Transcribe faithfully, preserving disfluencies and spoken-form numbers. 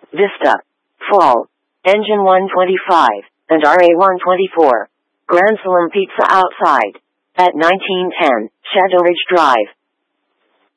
Vista. Fall. Engine one twenty-five, and R A one twenty-four. Grand Slam Pizza outside. At nineteen ten, Shadow Ridge Drive.